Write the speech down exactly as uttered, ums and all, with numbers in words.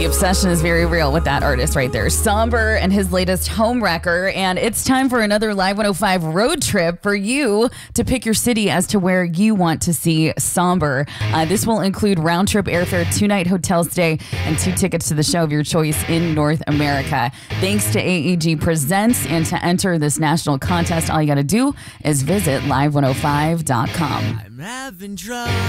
The obsession is very real with that artist right there. Somber and his latest Home Wrecker. And it's time for another Live one oh five road trip for you to pick your city as to where you want to see Somber. Uh, this will include round trip airfare, two night hotel stay, and two tickets to the show of your choice in North America. Thanks to A E G Presents. And to enter this national contest, all you got to do is visit live one oh five dot com. I'm having trouble.